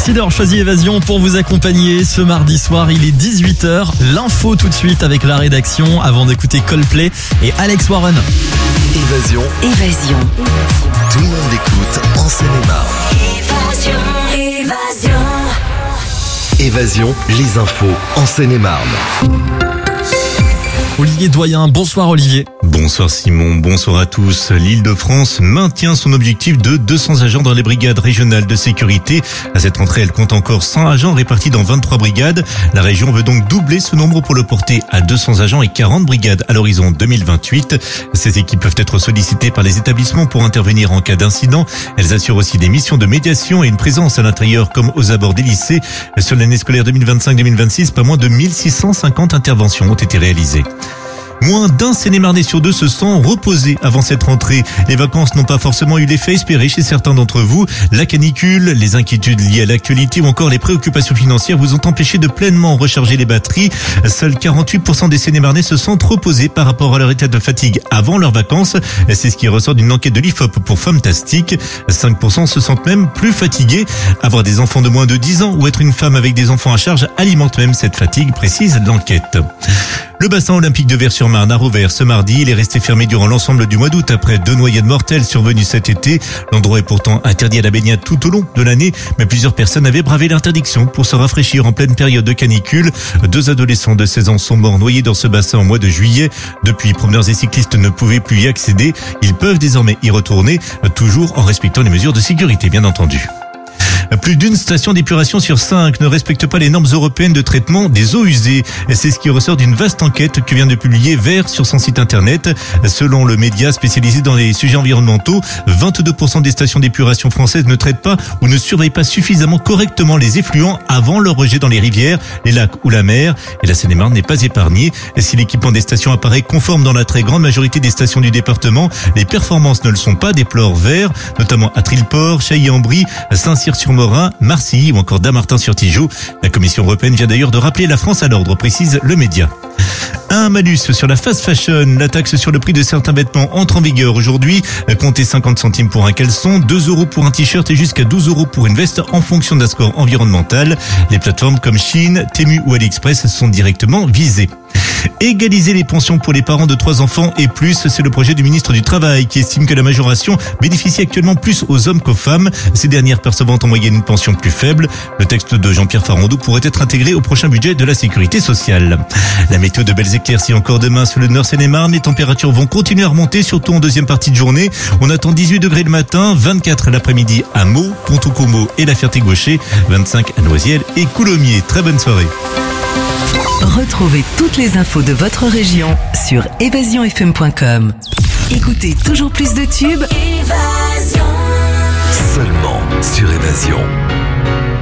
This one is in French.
Merci d'avoir choisi Évasion pour vous accompagner ce mardi soir. Il est 18h. L'info tout de suite avec la rédaction avant d'écouter Coldplay et Alex Warren. Évasion. Tout le monde écoute en Seine-et-Marne. Évasion, les infos en Seine-et-Marne. Olivier Doyen, bonsoir Olivier. Bonsoir Simon, bonsoir à tous. L'Île-de-France maintient son objectif de 200 agents dans les brigades régionales de sécurité. À cette rentrée, elle compte encore 100 agents répartis dans 23 brigades. La région veut donc doubler ce nombre pour le porter à 200 agents et 40 brigades à l'horizon 2028. Ces équipes peuvent être sollicitées par les établissements pour intervenir en cas d'incident. Elles assurent aussi des missions de médiation et une présence à l'intérieur comme aux abords des lycées. Sur l'année scolaire 2025-2026, pas moins de 1650 interventions ont été réalisées. Moins d'un Seine-et-Marnais sur deux se sent reposé avant cette rentrée. Les vacances n'ont pas forcément eu l'effet espéré chez certains d'entre vous. La canicule, les inquiétudes liées à l'actualité ou encore les préoccupations financières vous ont empêché de pleinement recharger les batteries. Seuls 48% des Seine-et-Marnais se sentent reposés par rapport à leur état de fatigue avant leurs vacances. C'est ce qui ressort d'une enquête de l'IFOP pour Fantastique. 5% se sentent même plus fatigués. Avoir des enfants de moins de 10 ans ou être une femme avec des enfants à charge alimente même cette fatigue, précise l'enquête. Le bassin olympique de Vers-sur-Marne a rouvert ce mardi. Il est resté fermé durant l'ensemble du mois d'août après 2 noyades mortelles survenues cet été. L'endroit est pourtant interdit à la baignade tout au long de l'année, mais plusieurs personnes avaient bravé l'interdiction pour se rafraîchir en pleine période de canicule. 2 adolescents de 16 ans sont morts noyés dans ce bassin au mois de juillet. Depuis, promeneurs et cyclistes ne pouvaient plus y accéder. Ils peuvent désormais y retourner, toujours en respectant les mesures de sécurité, bien entendu. Plus d'une station d'épuration sur 5 ne respecte pas les normes européennes de traitement des eaux usées. C'est ce qui ressort d'une vaste enquête que vient de publier Vert sur son site internet. Selon le média spécialisé dans les sujets environnementaux, 22% des stations d'épuration françaises ne traitent pas ou ne surveillent pas suffisamment correctement les effluents avant leur rejet dans les rivières, les lacs ou la mer. Et la Seine-et-Marne n'est pas épargnée. Si l'équipement des stations apparaît conforme dans la très grande majorité des stations du département, les performances ne le sont pas, déplore Vert, notamment à Trilleport, Chailly-en-Brie, Saint-Cyr-sur-Morin, Marcilly ou encore Dammartin-sur-Tijoux. La Commission européenne vient d'ailleurs de rappeler la France à l'ordre, précise le média. Un malus sur la fast fashion. La taxe sur le prix de certains vêtements entre en vigueur aujourd'hui. Comptez 50 centimes pour un caleçon, 2 € pour un t-shirt et jusqu'à 12 € pour une veste en fonction d'un score environnemental. Les plateformes comme Shein, Temu ou AliExpress sont directement visées. Égaliser les pensions pour les parents de 3 enfants et plus, c'est le projet du ministre du Travail qui estime que la majoration bénéficie actuellement plus aux hommes qu'aux femmes, ces dernières percevant en moyenne une pension plus faible. Le texte de Jean-Pierre Farandou pourrait être intégré au prochain budget de la sécurité sociale. La météo de belles éclaircies encore demain sur le nord Seine-et-Marne. Les températures vont continuer à remonter, surtout en deuxième partie de journée. On attend 18 degrés le matin, 24 l'après-midi à Meaux, Pont-au-Combo et la Ferté-Gaucher, 25 à Noisiel et Coulommiers. Très bonne soirée. Retrouvez toutes les infos de votre région sur évasionfm.com. Écoutez toujours plus de tubes. Seulement sur Évasion.